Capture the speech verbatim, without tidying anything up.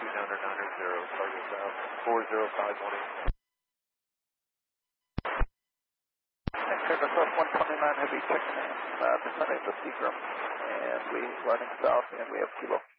niner niner zero, target south, four zero five one eight. Texas one twenty-nine Heavy checking in, uh, descending to Seagram, and we running south, and we have kilo.